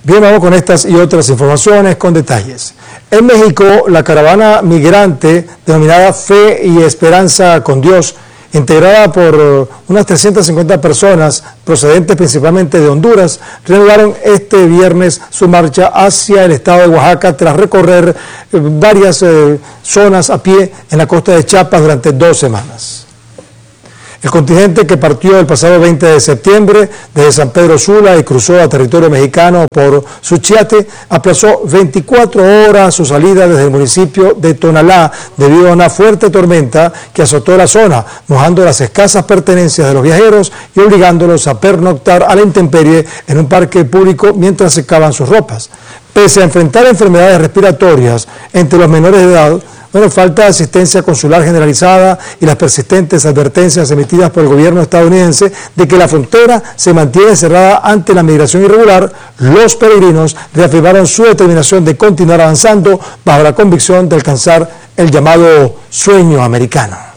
Bien, vamos con estas y otras informaciones con detalles. En México, la caravana migrante denominada Fe y Esperanza con Dios, integrada por unas 350 personas procedentes principalmente de Honduras, reanudaron este viernes su marcha hacia el estado de Oaxaca tras recorrer varias zonas a pie en la costa de Chiapas durante 2 semanas. El contingente, que partió el pasado 20 de septiembre desde San Pedro Sula y cruzó a territorio mexicano por Suchiate, aplazó 24 horas su salida desde el municipio de Tonalá debido a una fuerte tormenta que azotó la zona, mojando las escasas pertenencias de los viajeros y obligándolos a pernoctar a la intemperie en un parque público mientras secaban sus ropas. Pese a enfrentar enfermedades respiratorias entre los menores de edad, falta de asistencia consular generalizada y las persistentes advertencias emitidas por el gobierno estadounidense de que la frontera se mantiene cerrada ante la migración irregular, los peregrinos reafirmaron su determinación de continuar avanzando bajo la convicción de alcanzar el llamado sueño americano.